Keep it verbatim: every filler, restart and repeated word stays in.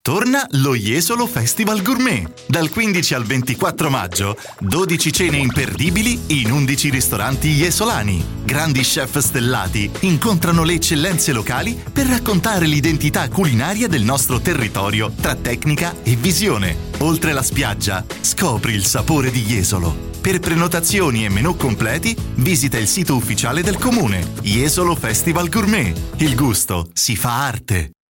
Torna lo Jesolo Festival Gourmet. Dal quindici al ventiquattro maggio, dodici cene imperdibili in undici ristoranti jesolani. Grandi chef stellati incontrano le eccellenze locali per raccontare l'identità culinaria del nostro territorio tra tecnica e visione. Oltre la spiaggia, scopri il sapore di Jesolo. Per prenotazioni e menù completi, visita il sito ufficiale del comune. Jesolo Festival Gourmet. Il gusto si fa arte.